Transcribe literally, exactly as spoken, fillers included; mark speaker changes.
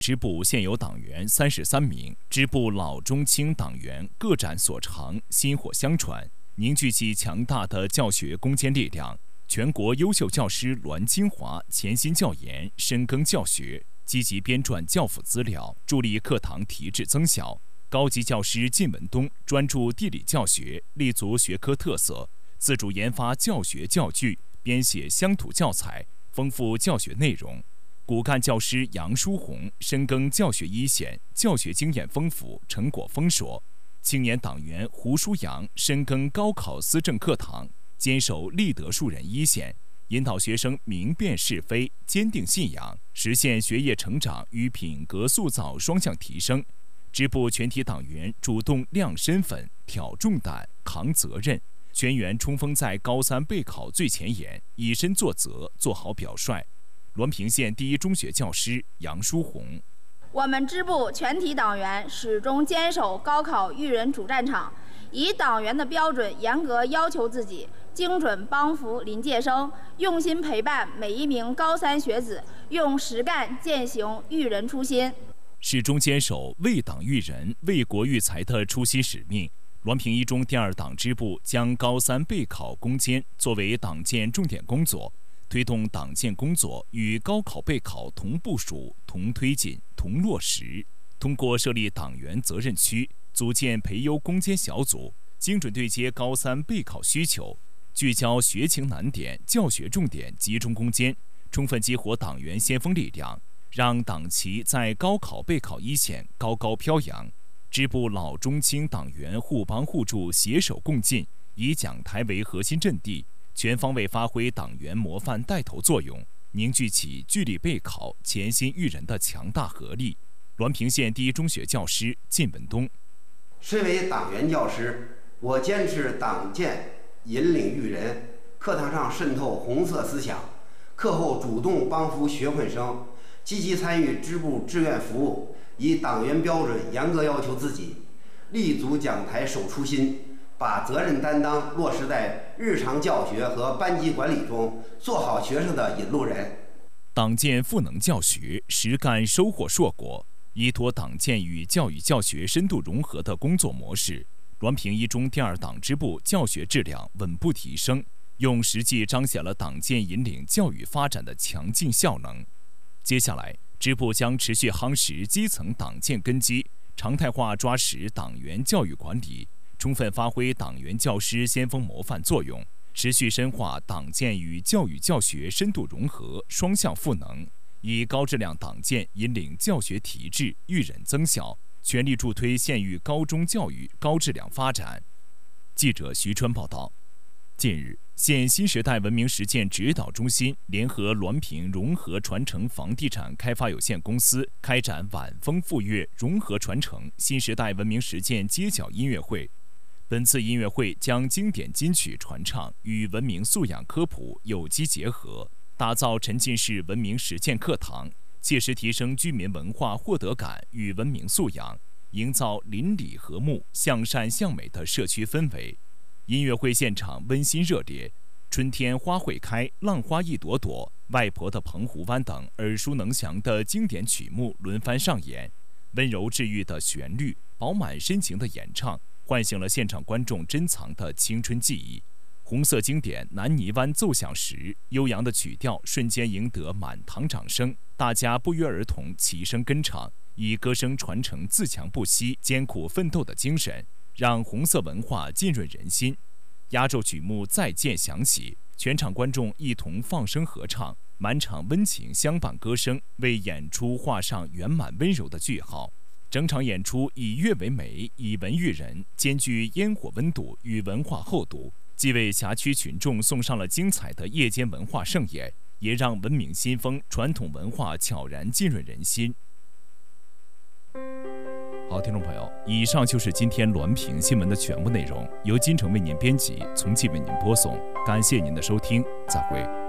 Speaker 1: 支部现有党员三十三名，支部老中青党员各展所长，薪火相传，凝聚起强大的教学攻坚力量。全国优秀教师栾金华潜心教研，深耕教学，积极编撰教辅资料，助力课堂提质增效。高级教师靳文东专注地理教学，立足学科特色，自主研发教学教具，编写乡土教材，丰富教学内容。骨干教师杨书红深耕教学一线，教学经验丰富，成果丰硕。青年党员胡书阳深耕高考思政课堂，坚守立德树人一线，引导学生明辨是非，坚定信仰，实现学业成长与品格塑造双向提升。支部全体党员主动亮身份、挑重担、扛责任，全员冲锋在高三备考最前沿，以身作则，做好表率。滦平县第一中学教师杨书红：
Speaker 2: 我们支部全体党员始终坚守高考育人主战场，以党员的标准严格要求自己，精准帮扶临届生，用心陪伴每一名高三学子，用实干践行育人初心。
Speaker 1: 始终坚守为党育人、为国育才的初心使命。滦平一中第二党支部将高三备考攻坚作为党建重点工作，推动党建工作与高考备考同部署、同推进、同落实。通过设立党员责任区，组建培优攻坚小组，精准对接高三备考需求，聚焦学情难点、教学重点，集中攻坚，充分激活党员先锋力量，让党旗在高考备考一线高高飘扬。支部老中青党员互帮互助、携手共进，以讲台为核心阵地，全方位发挥党员模范带头作用，凝聚起聚力备考、潜心育人的强大合力。滦平县第一中学教师靳文东：
Speaker 3: 身为党员教师，我坚持党建引领育人，课堂上渗透红色思想，课后主动帮扶学困生，积极参与支部志愿服务，以党员标准严格要求自己，立足讲台守初心，把责任担当落实在日常教学和班级管理中，做好学生的引路人。
Speaker 1: 党建赋能教学，实干收获硕果。依托党建与教育教学深度融合的工作模式，滦平一中第二党支部教学质量稳步提升，用实际彰显了党建引领教育发展的强劲效能。接下来，支部将持续夯实基层党建根基，常态化抓实党员教育管理，充分发挥党员教师先锋模范作用，持续深化党建与教育教学深度融合、双向赋能，以高质量党建引领教学提质、育人增效，全力助推县域高中教育高质量发展。记者徐川报道。近日，县新时代文明实践指导中心联合滦平融合传承房地产开发有限公司开展晚风富乐融合传承新时代文明实践街角音乐会。本次音乐会将经典金曲传唱与文明素养科普有机结合，打造沉浸式文明实践课堂，切实提升居民文化获得感与文明素养，营造邻里和睦、向善向美的社区氛围。音乐会现场温馨热烈，春天花会开，浪花一朵朵，外婆的澎湖湾等耳熟能详的经典曲目轮番上演，温柔治愈的旋律，饱满深情的演唱，唤醒了现场观众珍藏的青春记忆。红色经典《南泥湾》奏响时，悠扬的曲调瞬间赢得满堂掌声，大家不约而同齐声跟唱，以歌声传承自强不息、艰苦奋斗的精神，让红色文化浸润人心。压轴曲目《再见》响起，全场观众一同放声合唱，满场温情相伴歌声，为演出画上圆满温柔的句号。整场演出以乐为媒，以文育人，兼具烟火温度与文化厚度，既为辖区群众送上了精彩的夜间文化盛宴，也让文明新风、传统文化悄然浸润人心。好，听众朋友，以上就是今天滦平新闻的全部内容，由金城为您编辑，从记为您播送，感谢您的收听，再会。